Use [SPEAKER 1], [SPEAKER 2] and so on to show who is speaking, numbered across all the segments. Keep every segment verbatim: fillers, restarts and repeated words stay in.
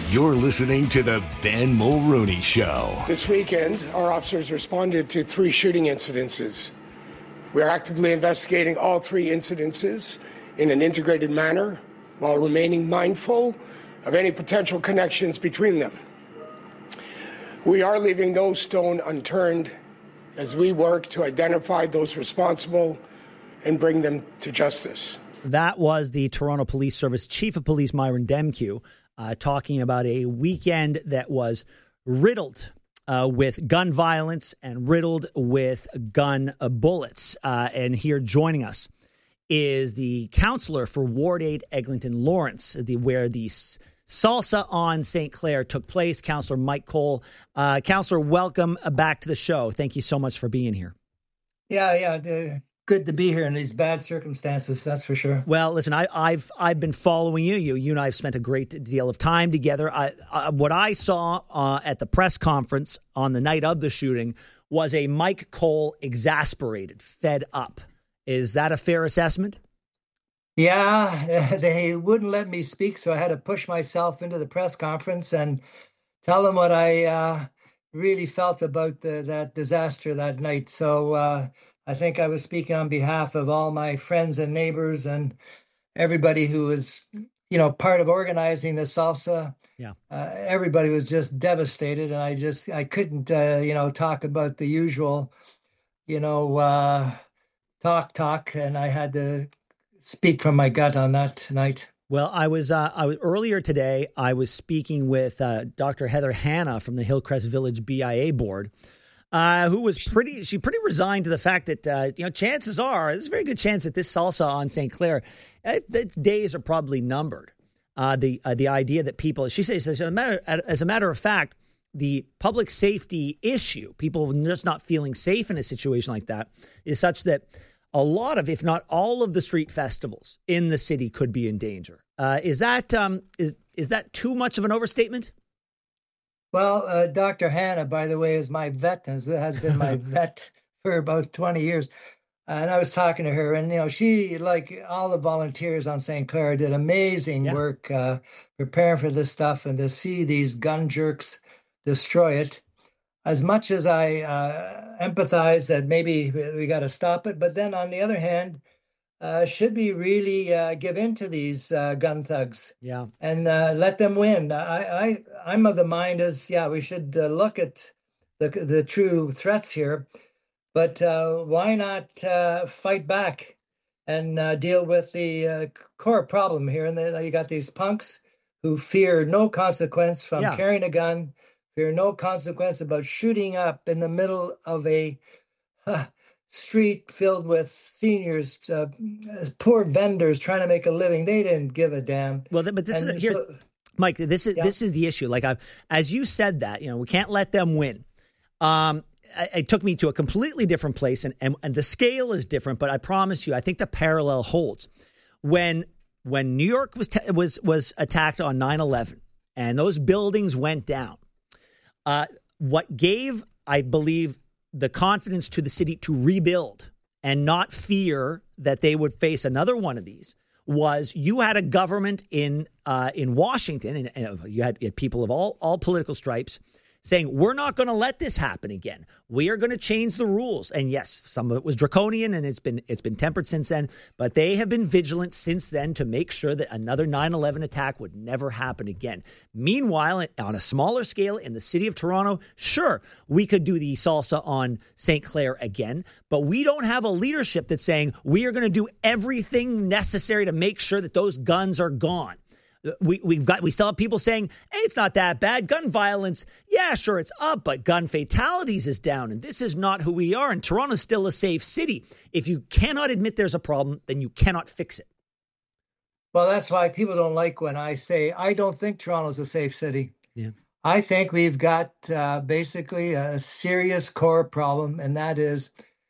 [SPEAKER 1] You're listening to the Ben Mulrooney Show.
[SPEAKER 2] This weekend, our officers responded to three shooting incidences. We are actively investigating all three incidences in an integrated manner while remaining mindful of any potential connections between them. We are leaving no stone unturned as we work to identify those responsible and bring them to justice.
[SPEAKER 3] That was the Toronto Police Service Chief of Police Myron Demkiw uh, talking about a weekend that was riddled uh, with gun violence and riddled with gun uh, bullets. Uh, and here joining us is the counselor for Ward eight Eglinton Lawrence, the, where the Salsa on Saint Clair took place. Councillor Mike Cole. Uh, Councillor, welcome back to the show. Thank you so much for being here.
[SPEAKER 4] Yeah, yeah. Uh, good to be here in these bad circumstances, that's for sure.
[SPEAKER 3] Well, listen, I, I've I've been following you. You you and I have spent a great deal of time together. I, uh, what I saw uh, at the press conference on the night of the shooting was a Mike Cole exasperated, fed up. Is that a fair assessment?
[SPEAKER 4] Yeah, they wouldn't let me speak, so I had to push myself into the press conference and tell them what I uh, really felt about the, that disaster that night. So uh, I think I was speaking on behalf of all my friends and neighbors and everybody who was, you know, part of organizing the salsa.
[SPEAKER 3] Yeah,
[SPEAKER 4] uh, everybody was just devastated, and I just I couldn't, uh, you know, talk about the usual, you know, uh, talk talk, and I had to speak from my gut on that tonight.
[SPEAKER 3] Well, I was, uh, I was earlier today, I was speaking with uh, Doctor Heather Hanna from the Hillcrest Village B I A board, uh, who was pretty, she pretty resigned to the fact that, uh, you know, chances are, there's a very good chance that this salsa on Saint Clair, it, its days are probably numbered. Uh, the uh, the idea that people, she says, as a matter, as a matter of fact, the public safety issue, people just not feeling safe in a situation like that, is such that a lot of, if not all of the street festivals in the city could be in danger. Uh, is that um, is is that too much of an overstatement?
[SPEAKER 4] Well, uh, Doctor Hanna, by the way, is my vet and has been my vet for about twenty years. And I was talking to her, and, you know, she, like all the volunteers on Saint Clair, did amazing yeah. work uh, preparing for this stuff, and to see these gun jerks destroy it. As much as I uh, empathize that maybe we got to stop it, but then on the other hand, uh, should we really uh, give in to these uh, gun thugs?
[SPEAKER 3] Yeah,
[SPEAKER 4] and uh, let them win? I, I I'm of the mind is yeah, we should uh, look at the the true threats here, but uh, why not uh, fight back and uh, deal with the uh, core problem here? And then you got these punks who fear no consequence from yeah. carrying a gun. Fear no consequence about shooting up in the middle of a uh, street filled with seniors, uh, poor vendors trying to make a living. They didn't give a damn.
[SPEAKER 3] Well, but this
[SPEAKER 4] and
[SPEAKER 3] is here,
[SPEAKER 4] so,
[SPEAKER 3] Mike. This is
[SPEAKER 4] yeah.
[SPEAKER 3] this is the issue. Like I've, as you said that, you know, we can't let them win. Um, it, it took me to a completely different place, and, and and the scale is different. But I promise you, I think the parallel holds. When when New York was t- was was attacked on nine eleven, and those buildings went down. Uh, what gave, I believe, the confidence to the city to rebuild and not fear that they would face another one of these was you had a government in uh, in Washington, and, and you, had, you had people of all all political stripes saying, we're not going to let this happen again. We are going to change the rules. And yes, some of it was draconian, and it's been it's been tempered since then. But they have been vigilant since then to make sure that another nine eleven attack would never happen again. Meanwhile, on a smaller scale in the city of Toronto, sure, we could do the salsa on Saint Clair again. But we don't have a leadership that's saying we are going to do everything necessary to make sure that those guns are gone. We, we've got, we still have people saying, hey, it's not that bad. Gun violence, yeah, sure, it's up, but gun fatalities is down. And this is not who we are. And Toronto's still a safe city. If you cannot admit there's a problem, then you cannot fix it.
[SPEAKER 4] Well, that's why people don't like when I say, I don't think Toronto's a safe city.
[SPEAKER 3] Yeah.
[SPEAKER 4] I think we've got uh, basically a serious core problem, and that is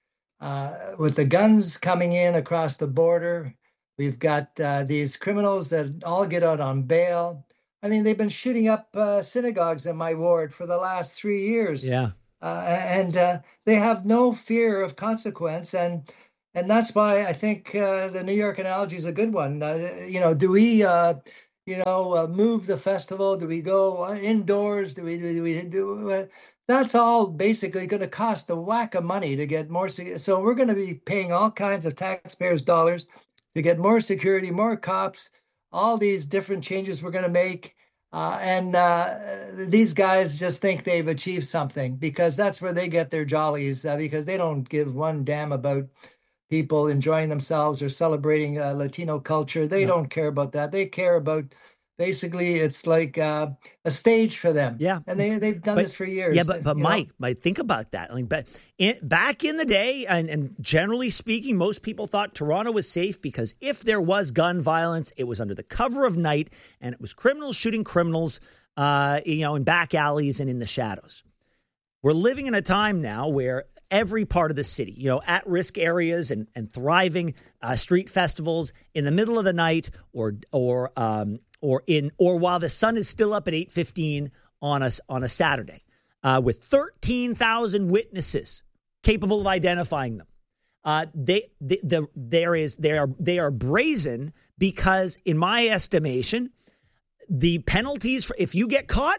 [SPEAKER 4] uh, with the guns coming in across the border. We've got uh, these criminals that all get out on bail. I mean, they've been shooting up uh, synagogues in my ward for the last three years.
[SPEAKER 3] Yeah.
[SPEAKER 4] Uh, and uh, they have no fear of consequence. And and that's why I think uh, the New York analogy is a good one. Uh, you know, do we uh, you know, uh, move the festival? Do we go indoors? Do we do we do? Uh, that's all basically going to cost a whack of money to get more. So we're going to be paying all kinds of taxpayers' dollars to get more security, more cops, all these different changes we're going to make. Uh, and uh, these guys just think they've achieved something because that's where they get their jollies, uh, because they don't give one damn about people enjoying themselves or celebrating uh, Latino culture. They no. don't care about that. They care about basically it's like uh, a stage for them.
[SPEAKER 3] Yeah.
[SPEAKER 4] And they, they've done
[SPEAKER 3] but,
[SPEAKER 4] this for years.
[SPEAKER 3] Yeah, but, but Mike,
[SPEAKER 4] know?
[SPEAKER 3] Mike, think about that. Like, but in, back in the day, and, and generally speaking, most people thought Toronto was safe because if there was gun violence, it was under the cover of night and it was criminals shooting criminals, uh, you know, in back alleys and in the shadows. We're living in a time now where every part of the city, you know, at-risk areas and, and thriving uh, street festivals in the middle of the night or or um, or in or while the sun is still up at eight fifteen on a, on a Saturday uh, with thirteen thousand witnesses capable of identifying them. Uh, they, they the there is they are they are brazen because in my estimation, the penalties for if you get caught,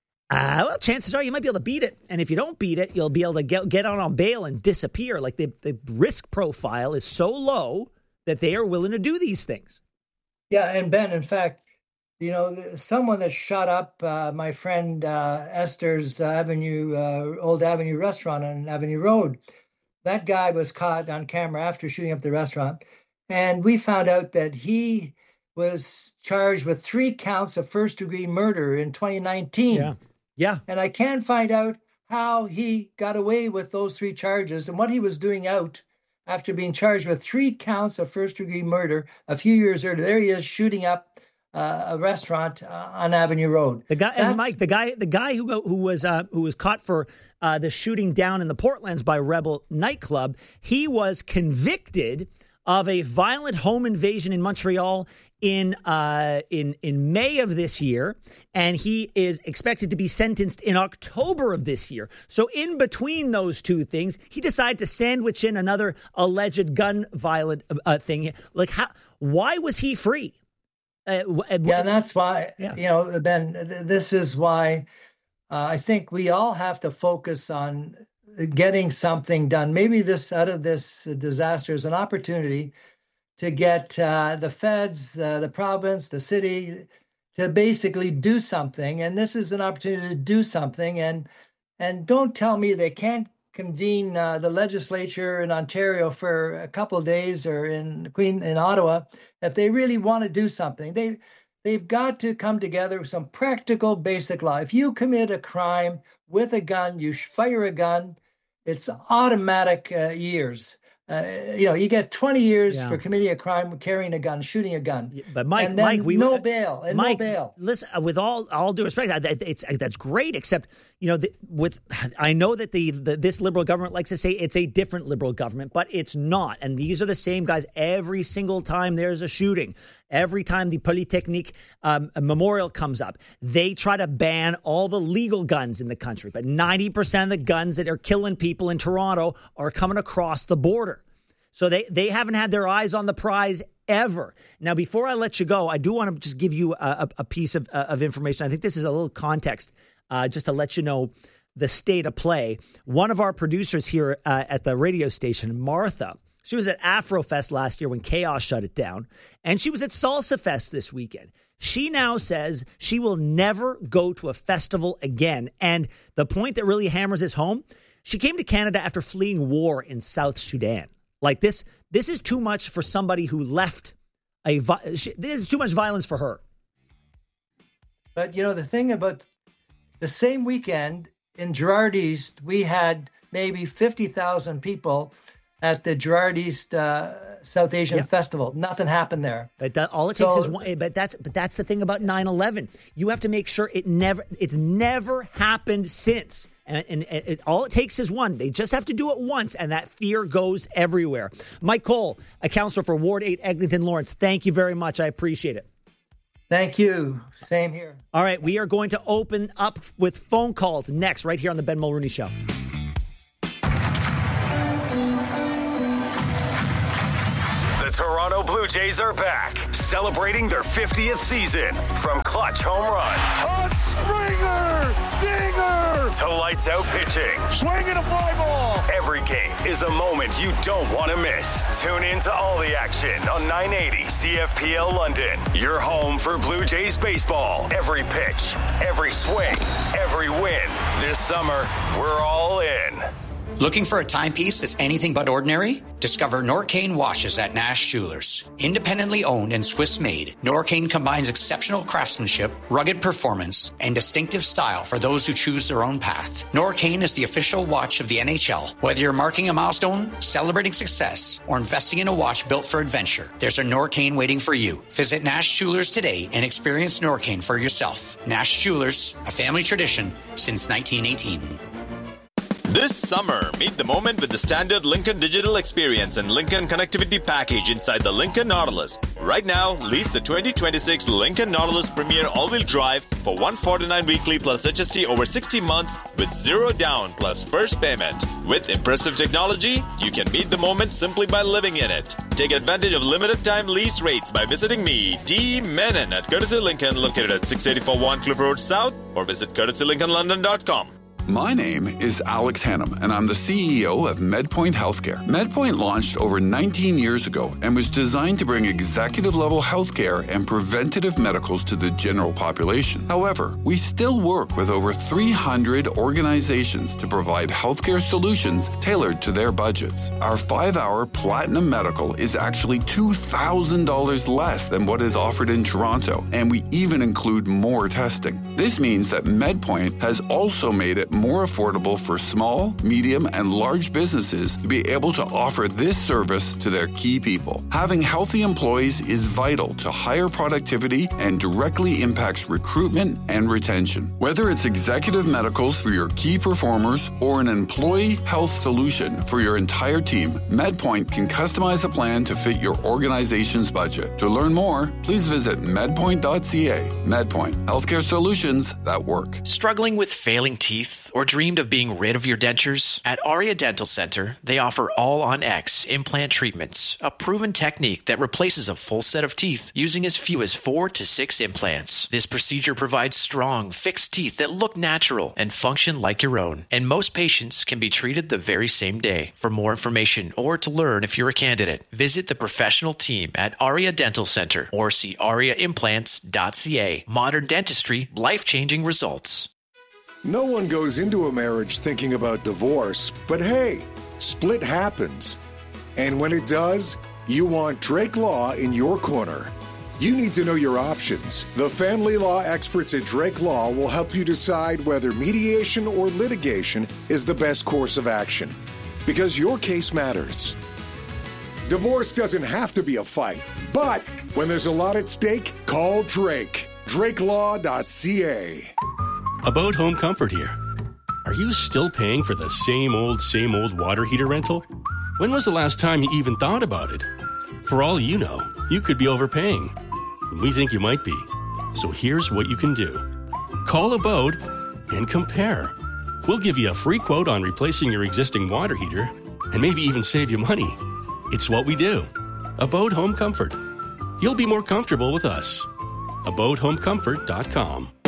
[SPEAKER 3] Uh, well, chances are you might be able to beat it. And if you don't beat it, you'll be able to get, get out on bail and disappear. Like the, the risk profile is so low that they are willing to do these things.
[SPEAKER 4] Yeah. And Ben, in fact, you know, someone that shot up uh, my friend uh, Esther's Avenue, uh, Old Avenue restaurant on Avenue Road, that guy was caught on camera after shooting up the restaurant. And we found out that he was charged with three counts of first degree murder in twenty nineteen.
[SPEAKER 3] Yeah. Yeah.
[SPEAKER 4] And I can't find out how he got away with those three charges and what he was doing out after being charged with three counts of first-degree murder a few years earlier. There he is shooting up uh, a restaurant uh, on Avenue Road.
[SPEAKER 3] The guy, That's, and Mike, the guy, the guy who who was uh, who was caught for uh, the shooting down in the Portlands by Rebel nightclub, he was convicted of a violent home invasion in Montreal in uh, in in May of this year, and he is expected to be sentenced in October of this year. So in between those two things, he decided to sandwich in another alleged gun violent uh, thing. Like, how? Why was he free? Uh,
[SPEAKER 4] yeah, and that's why, yeah. you know, Ben, this is why uh, I think we all have to focus on getting something done. Maybe this out of this disaster is an opportunity to get uh, the feds, uh, the province, the city to basically do something. And this is an opportunity to do something. And and don't tell me they can't convene uh, the legislature in Ontario for a couple of days or in Queen in Ottawa if they really want to do something. They they've got to come together with some practical, basic law. If you commit a crime with a gun, you fire a gun, it's automatic uh, years. Uh, you know, you get twenty years yeah. for committing a crime, carrying a gun, shooting a gun.
[SPEAKER 3] But Mike,
[SPEAKER 4] and then
[SPEAKER 3] Mike, we
[SPEAKER 4] no bail and
[SPEAKER 3] Mike,
[SPEAKER 4] no bail.
[SPEAKER 3] Listen, with all all due respect, it's that's great. Except, you know, the, with I know that the, the this Liberal government likes to say it's a different Liberal government, but it's not. And these are the same guys every single time there's a shooting. Every time the Polytechnique um, memorial comes up, they try to ban all the legal guns in the country. But ninety percent of the guns that are killing people in Toronto are coming across the border. So they, they haven't had their eyes on the prize ever. Now, before I let you go, I do want to just give you a, a piece of, uh, of information. I think this is a little context uh, just to let you know the state of play. One of our producers here uh, at the radio station, Martha, she was at Afrofest last year when Chaos shut it down, and she was at Salsa Fest this weekend. She now says she will never go to a festival again. And the point that really hammers this home, she came to Canada after fleeing war in South Sudan. Like this, this is too much for somebody who left a. This is too much violence for her.
[SPEAKER 4] But you know the thing about the same weekend in Gerrard East, we had maybe fifty thousand people at the Gerrard East uh, South Asian yep. Festival. Nothing happened there.
[SPEAKER 3] But that, all it takes
[SPEAKER 4] so,
[SPEAKER 3] is one. But that's but that's the thing about nine eleven. You have to make sure it never. It's never happened since. And, and, and it, all it takes is one. They just have to do it once, and that fear goes everywhere. Mike Cole, a counselor for Ward eight, Eglinton Lawrence, thank you very much. I appreciate it.
[SPEAKER 4] Thank you. Same here.
[SPEAKER 3] All right, we are going to open up with phone calls next, right here on the Ben Mulrooney Show.
[SPEAKER 1] The Toronto Blue Jays are back, celebrating their fiftieth season. From clutch home runs.
[SPEAKER 5] A Springer! Dinger!
[SPEAKER 1] To lights out pitching.
[SPEAKER 5] Swinging a fly ball!
[SPEAKER 1] Every game is a moment you don't want to miss. Tune in to all the action on nine eighty C F P L London. Your home for Blue Jays baseball. Every pitch, every swing, every win. This summer, we're all in.
[SPEAKER 6] Looking for a timepiece that's anything but ordinary? Discover Norcane watches at Nash Jewelers. Independently owned and Swiss-made, Norcane combines exceptional craftsmanship, rugged performance, and distinctive style for those who choose their own path. Norcane is the official watch of the N H L. Whether you're marking a milestone, celebrating success, or investing in a watch built for adventure, there's a Norcane waiting for you. Visit Nash Jewelers today and experience Norcane for yourself. Nash Jewelers, a family tradition since nineteen eighteen.
[SPEAKER 7] This summer, meet the moment with the standard Lincoln Digital Experience and Lincoln Connectivity Package inside the Lincoln Nautilus. Right now, lease the twenty twenty-six Lincoln Nautilus Premier All-Wheel Drive for one hundred forty-nine dollars weekly plus H S T over sixty months with zero down plus first payment. With impressive technology, you can meet the moment simply by living in it. Take advantage of limited time lease rates by visiting me, D. Menon at Courtesy Lincoln, located at six eighty-four One Cliff Road South, or visit courtesy lincoln london dot com.
[SPEAKER 8] My name is Alex Hannum, and I'm the C E O of MedPoint Healthcare. MedPoint launched over nineteen years ago and was designed to bring executive-level healthcare and preventative medicals to the general population. However, we still work with over three hundred organizations to provide healthcare solutions tailored to their budgets. Our five-hour Platinum Medical is actually two thousand dollars less than what is offered in Toronto, and we even include more testing. This means that MedPoint has also made it more affordable for small, medium, and large businesses to be able to offer this service to their key people. Having healthy employees is vital to higher productivity and directly impacts recruitment and retention. Whether it's executive medicals for your key performers or an employee health solution for your entire team, MedPoint can customize a plan to fit your organization's budget. To learn more, please visit medpoint dot c a. MedPoint, healthcare solutions that work.
[SPEAKER 9] Struggling with failing teeth or dreamed of being rid of your dentures? At Aria Dental Center, they offer All-on-X implant treatments, a proven technique that replaces a full set of teeth using as few as four to six implants. This procedure provides strong, fixed teeth that look natural and function like your own, and most patients can be treated the very same day. For more information or to learn if you're a candidate, visit the professional team at Aria Dental Center or see aria implants dot c a. Modern dentistry, life-changing results.
[SPEAKER 10] No one goes into a marriage thinking about divorce, but hey, split happens. And when it does, you want Drake Law in your corner. You need to know your options. The family law experts at Drake Law will help you decide whether mediation or litigation is the best course of action, because your case matters. Divorce doesn't have to be a fight, but when there's a lot at stake, call Drake. drake law dot c a.
[SPEAKER 11] About Home Comfort here. Are you still paying for the same old, same old water heater rental? When was the last time you even thought about it? For all you know, you could be overpaying. We think you might be. So here's what you can do. Call Abode and compare. We'll give you a free quote on replacing your existing water heater and maybe even save you money. It's what we do. Abode Home Comfort. You'll be more comfortable with us. abode home comfort dot com.